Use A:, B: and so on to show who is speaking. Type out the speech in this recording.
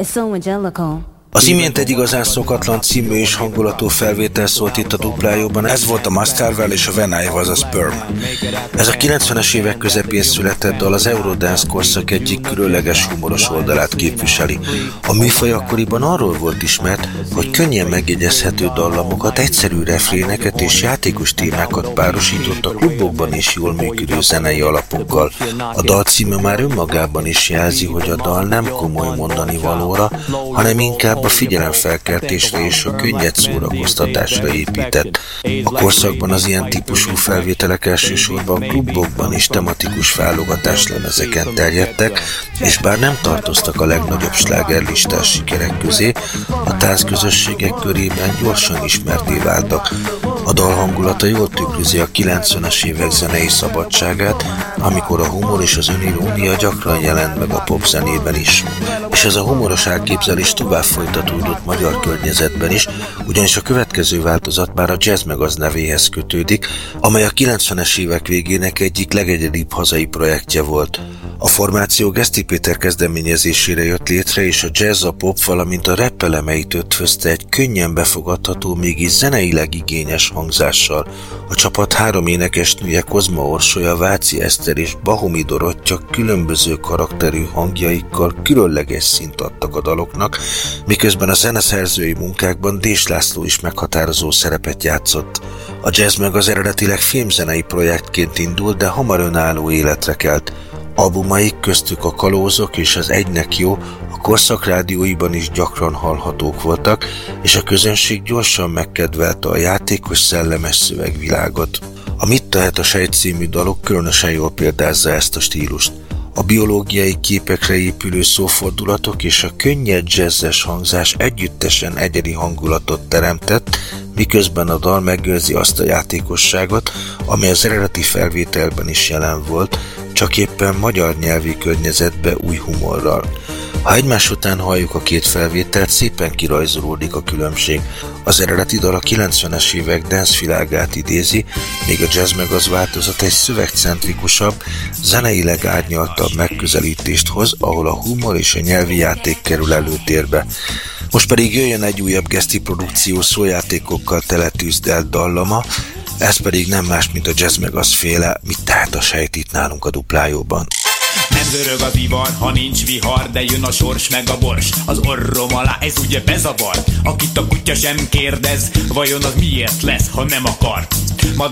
A: is so angelical.
B: Az imént egy igazán szokatlan című és hangulatú felvétel szólt itt a duplájóban, ez volt a Masterwell és a When I Was a Sperm. Ez a 90-es évek közepén született dal az Eurodance korszak egyik különleges humoros oldalát képviseli. A műfaj akkoriban arról volt ismert, hogy könnyen megjegyezhető dallamokat, egyszerű refréneket és játékos témákat párosított a klubokban is jól működő zenei alapokkal. A dal címe már önmagában is jelzi, hogy a dal nem komoly mondani valóra, hanem inkább a figyelemfelkeltésre és a könnyed szórakoztatásra épített. A korszakban az ilyen típusú felvételek elsősorban klubokban és tematikus válogatáslemezeken terjedtek, és bár nem tartoztak a legnagyobb slágerlistás sikerek közé, a táncközösségek körében gyorsan ismertté váltak. A dal hangulata jól tükrözi a 90-es évek zenei szabadságát, amikor a humor és az önirónia gyakran jelent meg a popzenében is. És ez a humoros elképzelés tovább folytatódott magyar környezetben is, ugyanis a következő változat már a Jazz Megaz nevéhez kötődik, amely a 90-es évek végének egyik legegyedibb hazai projektje volt. A formáció Geszti Péter kezdeményezésére jött létre, és a jazz, a pop, valamint a rap elemeit ötvözte egy könnyen befogadható, mégis zeneileg igényes hangzással. A csapat 3 énekesnője, Kozma Orsolya, Váci Eszter és Bahumi Dorottya különböző karakterű hangjaikkal különleges szint adtak a daloknak, miközben a zeneszerzői munkákban Dés László is meghatározó szerepet játszott. A Jazz Megaz eredetileg filmzenei projektként indult, de hamar önálló életre kelt. Albumaik, köztük a Kalózok és az Egynek jó a korszak rádióiban is gyakran hallhatók voltak, és a közönség gyorsan megkedvelte a játékos, szellemes szövegvilágot. A Mit tehet a sejt című dalok különösen jól példázza ezt a stílust. A biológiai képekre épülő szófordulatok és a könnyed jazzes hangzás együttesen egyedi hangulatot teremtett, miközben a dal megőrzi azt a játékosságot, amely az eredeti felvételben is jelen volt, csak éppen magyar nyelvi környezetbe új humorral. Ha egymás után halljuk a két felvételt, szépen kirajzolódik a különbség. Az eredeti dal a 90-es évek dance világát idézi, míg a Jazz Megaz változat egy szövegcentrikusabb, zeneileg árnyaltabb megközelítést hoz, ahol a humor és a nyelvi játék kerül előtérbe. Most pedig jöjjön egy újabb Geszti produkció szójátékokkal teletűzdelt dallama, ez pedig nem más, mint a Jazz Megaz féle Mit tehet a sejt itt nálunk a duplájóban.
C: Nem zörög az ivar, ha nincs vihar, de jön a sors meg a bors az orrom alá, ez ugye bezavar. Akit a kutya sem kérdez, vajon az miért lesz, ha nem akar. Ma